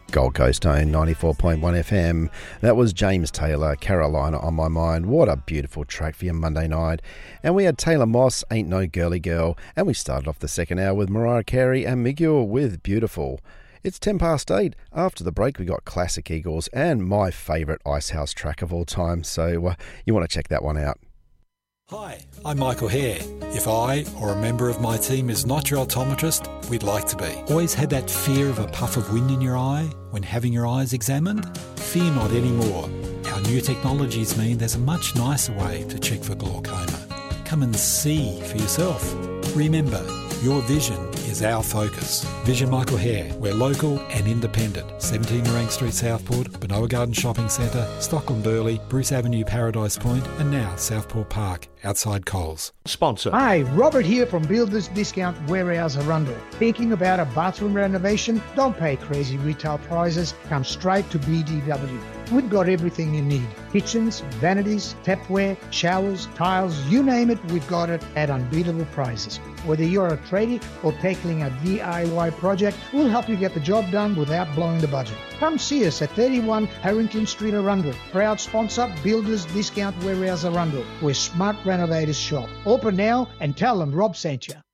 Gold Coast own 94.1 FM. That was James Taylor, Carolina on My Mind. What a beautiful track for your Monday night. And we had Taylor Moss, Ain't No Girly Girl. And we started off the second hour with Mariah Carey and Miguel with Beautiful. It's 8:10. After the break, we got Classic Eagles and my favourite Icehouse track of all time. So you want to check that one out. Hi, I'm Michael Hare. If I or a member of my team is not your optometrist, we'd like to be. Always had that fear of a puff of wind in your eye when having your eyes examined? Fear not anymore. Our new technologies mean there's a much nicer way to check for glaucoma. Come and see for yourself. Remember, your vision is our focus. Vision Michael Hare. We're local and independent. 17 Narang Street, Southport, Benoa Garden Shopping Centre, Stockland Burleigh, Bruce Avenue, Paradise Point, and now Southport Park, outside Coles. Sponsor. Hi, Robert here from Builders Discount Warehouse Arundel. Thinking about a bathroom renovation? Don't pay crazy retail prices. Come straight to BDW. We've got everything you need. Kitchens, vanities, tapware, showers, tiles, you name it, we've got it at unbeatable prices. Whether you're a tradie or tackling a DIY project, we'll help you get the job done without blowing the budget. Come see us at 31 Harrington Street, Arundel. Proud sponsor, Builders Discount Warehouse Arundel, where smart renovators shop. Open now and tell them Rob sent you.